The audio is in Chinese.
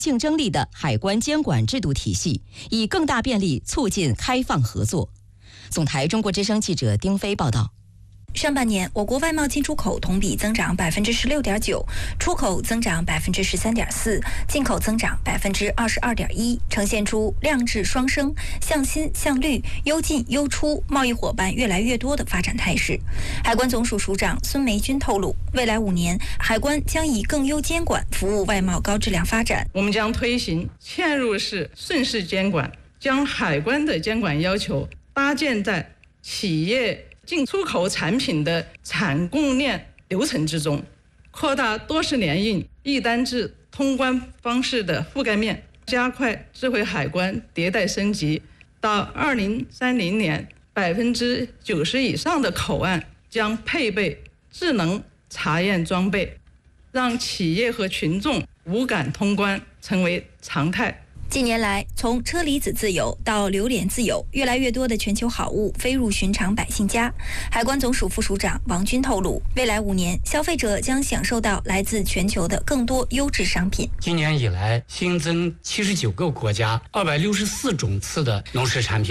竞争力的海关监管制度体系，以更大便利促进开放合作。总台中国之声记者丁飞报道。 上半年，我国外贸进出口同比增长16.9%，出口增长13.4%，进口增长22.1%，呈现出量质双升、向新向绿、优进优出、贸易伙伴越来越多的发展态势。海关总署署长孙梅君透露，未来5年，海关将以更优监管服务外贸高质量发展。 我们将推行嵌入式顺势监管，将海关的监管要求搭建在企业进出口产品的产供链流程之中，扩大多式联运、一单制通关方式的覆盖面，加快智慧海关迭代升级。到2030年，90%以上的口岸将配备智能查验装备，让企业和群众无感通关成为常态。 近年来，从车厘子自由到榴莲自由，越来越多的全球好物飞入寻常百姓家。海关总署副署长王军透露，未来5年，消费者将享受到来自全球的更多优质商品。 今年以来，新增79个国家264种次的农食产品。